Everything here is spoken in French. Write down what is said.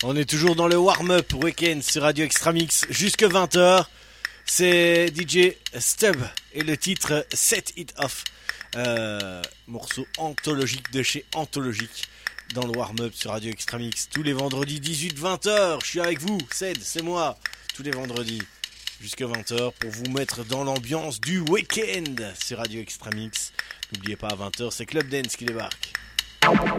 On est toujours dans le warm-up week-end sur Radio Extramix jusque 20h. C'est DJ Stub et le titre Set It Off. Morceau anthologique de chez Anthologique dans le warm-up sur Radio Extramix. Tous les vendredis 18-20h, je suis avec vous, Ced, c'est moi. Tous les vendredis jusque 20h pour vous mettre dans l'ambiance du week-end sur Radio Extramix. N'oubliez pas à 20h, c'est Club Dance qui débarque.